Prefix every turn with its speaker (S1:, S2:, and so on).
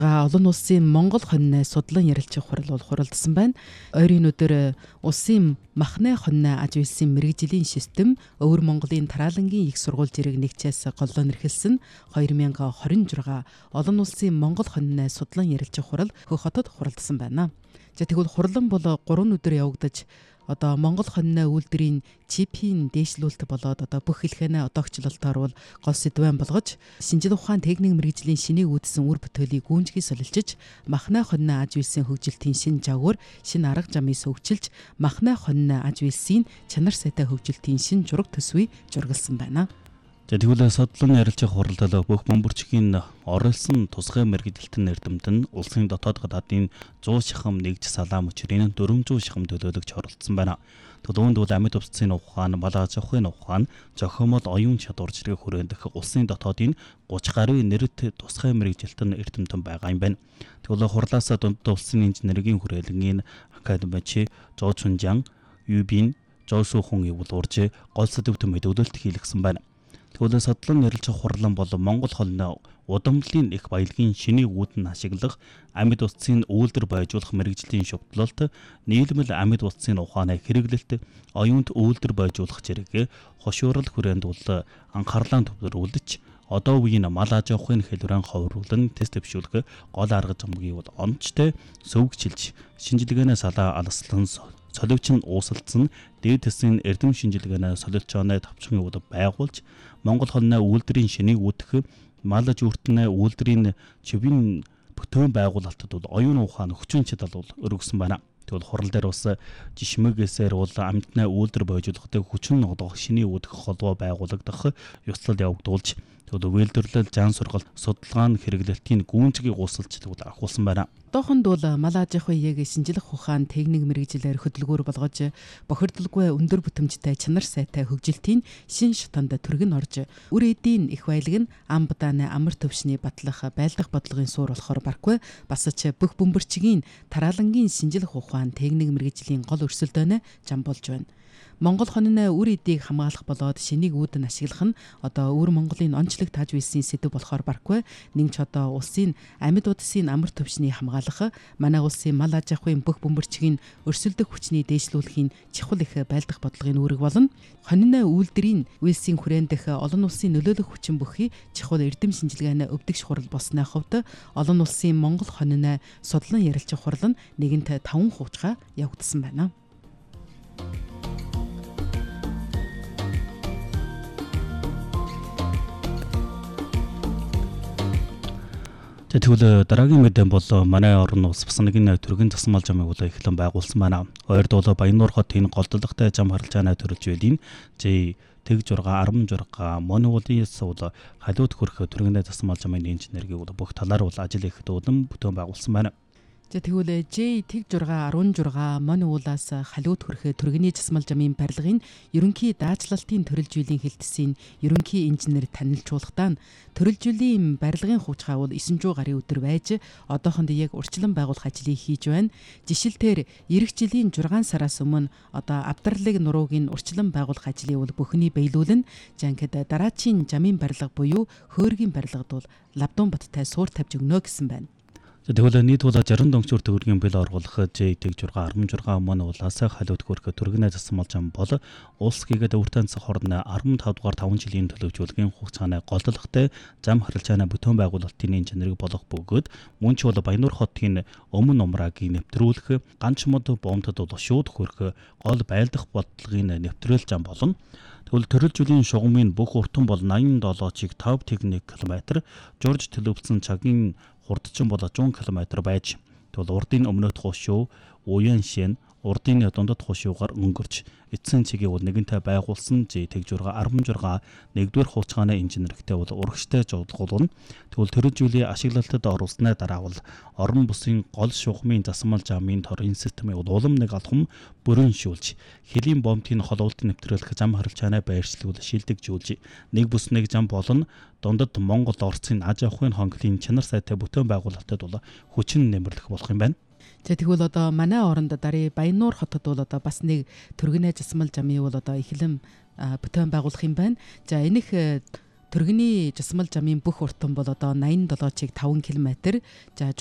S1: Олон улсын Монгол хонь судлан ярилцах хурал бол хуралдсан байна. Ойрын өдөр улсын махны хонь аж үйлсийн мэрэгжлийн систем Өвөр Монголын тараалангийн их сургууль зэрэг нэгчээс голлоо нэрхэлсэн 2026 олон улсын Монгол хонь судлан ярилцах хурал Хөх хотод хуралдсан байна. За тэгвэл хурлан бол 3 өдөр явагдаж Монгол хонь үйлдвэрийн чипийн дээшлүүлэлт болоод бүх хэлхэнэ одоогчлолтоор бол гол сэдвэн болгож шинжлэх ухаан техник мэргэжлийн шинийг үүдсэн үр бүтээлийг гүнжгий солилчиж махны хонь аж үйлсийн хөгжилтийн шин жагвар шин арга замыг сөвчилж махны хонь аж үйлсийн чанар сайтай хөгжилтийн шин жураг төсвийг жургалсан байна.
S2: Тэгвэл судлан ярилцах хуралдад бүх бөмбөрчгийн оролцсон тусгай мэргэжилтэн эрдэмтэн улсын дотоод гадаадын 100 шахам нэгж салаа мөчрийн 400 шахам төлөөлөгч оролцсон байна. Төлөвөнд бол амьд утсын ухаан, мал аж ахуйн ухаан, зохиомол оюун чадвар зэрэг хүрэндэх улсын дотоодын 30 гаруй нэрэт тусгай мэргэжилтэн эрдэмтэн байгаа юм байна. Тэгвэл хурлаас дунд улсын инженерийн хүрээлэнгийн академич Зоо Чунжан, Юбин, Зоо Сухун ивл урж гол сэдвт мэдүүлэлт хийлгсэн байна. Тэгвэл судлан ярилцах хурлан бол Монгол хонь удамдлын их баялагын шинийг үүдэн ашиглах амьд утсын үйлдвэр байжуулах мэргэжлийн шугдлалт нийлмэл амьд утсын ухааныг хэрэглэлт оюунт үйлдвэр байжуулах зэрэг хошуурал хүрээнд бол анхаарлаа төвлөрүүлж одоо үеийн мал аж ахуйн хэлбэрэн ховруулан тест төвшүүлэх гол арга замгийг бол онцтой сөвгчилж шинжилгээнээ салаа алслан солиуч нь уусалцсан дээд төсвийн эрдэм шинжилгээний солилцооны тавчхан өдөр байгуулж Монгол хонь үйлдвэрийн шинийг үүдэх мал жүүртэн үйлдвэрийн чивийн бүтээн байгуулалтад бол оюун ухаан хүчин чадал бол өргөсөн байна. Тэгвэл хурал дээр бас жишмэгээсээр бол амьтны үйлдвэр бойжуулалтыг хүчин ногдох шинийг үүдэх холбоо байгуулагдах ёслол явагдуулж үйлдвэрлэл зан сургалт судалгаа хэрэглэлтийн гүнзгий гүйцэлцэлүүд ахуулсан байна.
S1: Одоохонд бол мал аж ахуйг шинжлэх ухаан техник мэргэжилээр хөдөлгөөр болгож бохирдолгүй өндөр бүтэмжтэй чанар сайтай хөгжилтийн шин шатанд түргэн орж үр эдийн их баялаг нь ам бадааны амар төвшний батлах байлдах бодлогын суур болохоор баргүй бас ч бүх бөмбөрчгийн тараалангийн шинжлэх ухаан техник мэргэжлийн гол өрсөлдөөнө зам болж байна. Монгол хонь үр эдийг хамгаалах болоод шинийг үүдэн ашиглах нь Өвөр Монголын онцлог тааж үйлсийн сэдв болохоор баргүй нэг ч улсын амьд утсын амар төвшний хамгаалах манай улсын мал аж ахуйн бүх бөмбөрчгийн өрсөлдөх хүчний дээшлүүлэхийн чухал их байлдах бодлогын үүрэг болно. Хонь үйлдвэрийн үйлсийн хүрээн дэх олон улсын нөлөөлөх хүчин бүхий чухал эрдэм шинжилгээний өвдөгч хурал болсны хувьд олон улсын Монгол хонь судлан ярилцах хурал нь нэгэнт 5 хуучгаа явагдсан байна.
S2: Тэгвэл дараагийн мэдэн бол манай орон улс бас нэгэн төргийн засмал замыг бол эхлэн байгуулсан байна. Хоёрд бол Баяннуур хотын голдлогтой зам харилцааны төрөлж байлийн J тэг 6 16 Монголиас бол халиуд хөрөх төргийн засмал замын инженерийг бол бүх талаар бол ажил их дүүдэм бүтээн байгуулсан байна.
S1: Тэгвэл J тэг 6 16 Монголиас халиуд хөрөх төргийн засмал замын барилгын ерөнхий даатчлалтын төрөлжүүллийн хэлтсийн ерөнхий инженер танилцуулгахдаа төрөлжүүллийн барилгын хуучгаа бол 900 гаруй өдөр байж одоохонд яг урьдчилан байгуулах ажлыг хийж байна. Жишээлбэл эх жилийн 6 сараас өмнө авдралыг нуруугийн урьдчилан байгуулах ажлыг бол бүхний биелүүлнэ. Жанкад дараачийн замын барилга буюу хөөргийн барилгад бол лавдун баттай суур тавьж өгнө гэсэн байна.
S2: Тэгвэл нийт бол 60 дөнгөчөр төгрөгийн бэл оруулах J тэг 6 16 Монголиас халиуд хөрөх төргийн засмал зам бол улс гэгэд өвөртөнц хорны 15 дугаар 5 жилийн төлөвжүүлгийн хугацааны голдлогтой зам харилцааны бүтээн байгуулалтын инженерийг болох бөгөөд мөн ч бол Баяннуур хотын өмнө умрааг нэвтрүүлэх ганчмод бомтод бол шууд хөрөх гол байлдах бодлогын нэвтрүүлэл зам болно. Тэгвэл төрөлжүүллийн шугамын бүх уртан бол 87-ыг 5 техник км, журж төлөвлөсөн цагийн хурдчин бол 100 км байж тэгвэл урдын өмнөд хушуу уян шин урдын дундад хушуугаар өнгөрч эцсийн цэгийг бол нэгэнтээ байгуулсан J тэг 6 16 нэгдүгээр хуучгааны инженертэй бол урагштай жуулгуулна. Тэгвэл төрөлжүүллийн ашиглалтад оруулсны дараа бол орон бусын гол шугамын засмал замын торын системийг улам нэг алхам бүрэншүүлж хэлийн бомтын холуултын нэвтрүүлэх зам харилцааны байршлуул шилдэгжүүлж нэг бүс нэг зам болон дундад Монгол Орцын аж ахуйн хонглын чанар сайтай бүтээн байгуулалтад бол хүчин нэмэрлэх болох юм байна.
S1: Тэгвэл манай оронд дарыг Баяннуур хотод бол бас нэг төргийн засмал замыг бол эхлэн бүтээн байгуулах юм байна. За энэх Түргэний Жусмал жамын бүх уртан бол одоо 87 чиг 5 км. За